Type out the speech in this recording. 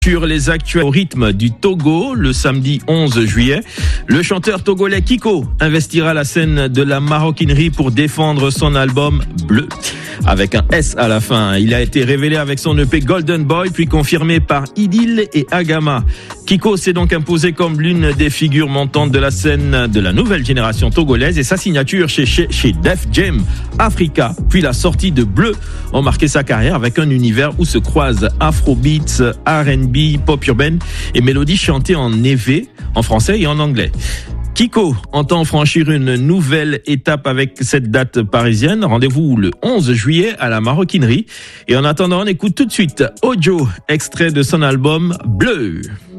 Sur les actuels au rythme du Togo, le samedi 11 juillet, le chanteur togolais Kiko investira la scène de la maroquinerie pour défendre son album Bleu. Avec un S à la fin, il a été révélé avec son EP Golden Boy, puis confirmé par Idylle et Agama. Kiko s'est donc imposé comme l'une des figures montantes de la scène de la nouvelle génération togolaise et sa signature chez Def Jam Africa, puis la sortie de Bleu ont marqué sa carrière avec un univers où se croisent Afrobeats, R&B, pop urbaine et mélodies chantées en évé, en français et en anglais. Kiko entend franchir une nouvelle étape avec cette date parisienne. Rendez-vous le 11 juillet à la Maroquinerie. Et en attendant, on écoute tout de suite Ojo, extrait de son album Bleu.